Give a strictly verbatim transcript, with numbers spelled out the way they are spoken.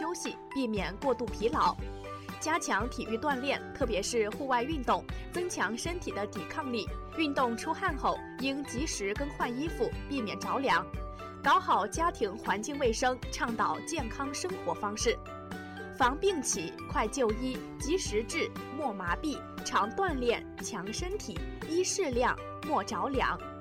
休息，避免过度疲劳。加强体育锻炼，特别是户外运动，增强身体的抵抗力。运动出汗后，应及时更换衣服，避免着凉。搞好家庭环境卫生，倡导健康生活方式。防病起，快就医，及时治，莫麻痹，常锻炼，强身体，宜适量，莫着凉。